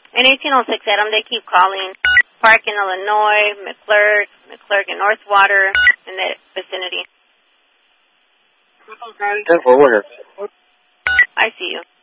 In 1806, Adam, they keep calling. Park in Illinois, McClurg in Northwater, in the vicinity. 10-4, we're here. I see you.